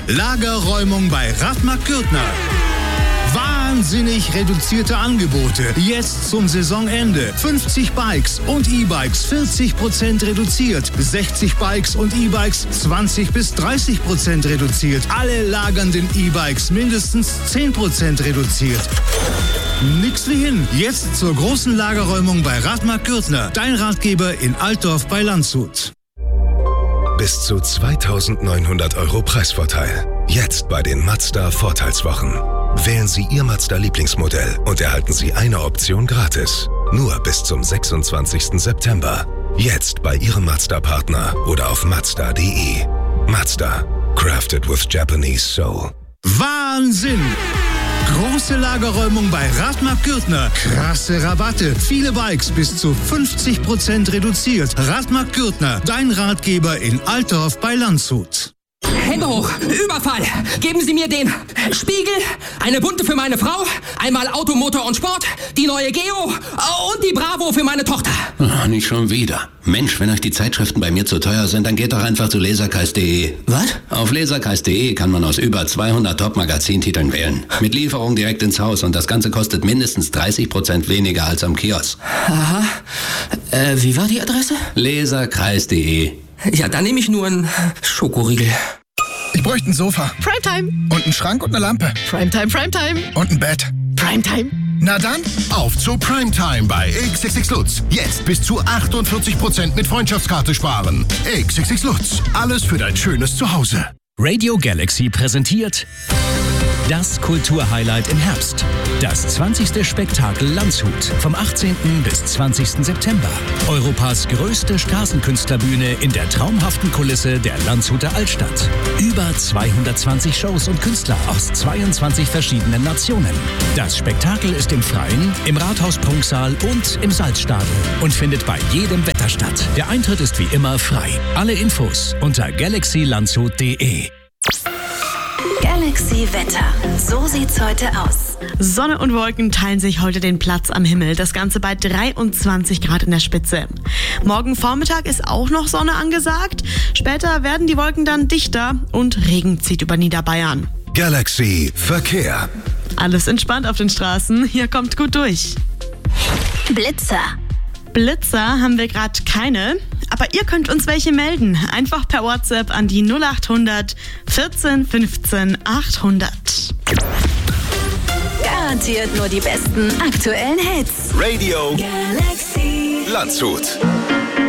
Lagerräumung bei Radmark Gürtner. Wahnsinnig reduzierte Angebote. Jetzt zum Saisonende. 50 Bikes und E-Bikes 40% reduziert. 60 Bikes und E-Bikes 20-30% reduziert. Alle lagernden E-Bikes mindestens 10% reduziert. Nix wie hin. Jetzt zur großen Lagerräumung bei Radmark Gürtner. Dein Ratgeber in Altdorf bei Landshut. Bis zu 2.900 € Preisvorteil. Jetzt bei den Mazda Vorteilswochen. Wählen Sie Ihr Mazda-Lieblingsmodell und erhalten Sie eine Option gratis. Nur bis zum 26. September. Jetzt bei Ihrem Mazda-Partner oder auf Mazda.de. Mazda. Crafted with Japanese Soul. Wahnsinn! Große Lagerräumung bei Radmark Gürtner. Krasse Rabatte. Viele Bikes bis zu 50% reduziert. Radmark Gürtner. Dein Ratgeber in Altdorf bei Landshut. Hände hoch! Überfall! Geben Sie mir den Spiegel, eine bunte für meine Frau, einmal Auto, Motor und Sport, die neue Geo und die Bravo für meine Tochter. Oh, nicht schon wieder. Mensch, wenn euch die Zeitschriften bei mir zu teuer sind, dann geht doch einfach zu Laserkreis.de. Was? Auf Laserkreis.de kann man aus über 200 Top-Magazintiteln wählen. Mit Lieferung direkt ins Haus und das Ganze kostet mindestens 30% weniger als am Kiosk. Aha. Wie war die Adresse? Laserkreis.de. Ja, dann nehme ich nur einen Schokoriegel. Ich bräuchte ein Sofa. Primetime. Und einen Schrank und eine Lampe. Primetime, Primetime. Und ein Bett. Primetime. Na dann, auf zu Primetime bei XXX Lutz. Jetzt bis zu 48% mit Freundschaftskarte sparen. XXX Lutz. Alles für dein schönes Zuhause. Radio Galaxy präsentiert das Kulturhighlight im Herbst. Das 20. Spektakel Landshut vom 18. bis 20. September. Europas größte Straßenkünstlerbühne in der traumhaften Kulisse der Landshuter Altstadt. Über 220 Shows und Künstler aus 22 verschiedenen Nationen. Das Spektakel ist im Freien, im Rathaus-Prunksaal und im Salzstadel und findet bei jedem Wetter statt. Der Eintritt ist wie immer frei. Alle Infos unter galaxylandshut.de. Galaxy Wetter. So sieht's heute aus. Sonne und Wolken teilen sich heute den Platz am Himmel. Das Ganze bei 23 Grad in der Spitze. Morgen Vormittag ist auch noch Sonne angesagt. Später werden die Wolken dann dichter und Regen zieht über Niederbayern. Galaxy Verkehr. Alles entspannt auf den Straßen. Hier kommt gut durch. Blitzer. Blitzer haben wir gerade keine, aber ihr könnt uns welche melden. Einfach per WhatsApp an die 0800 14 15 800. Garantiert nur die besten aktuellen Hits. Radio Galaxy Landshut.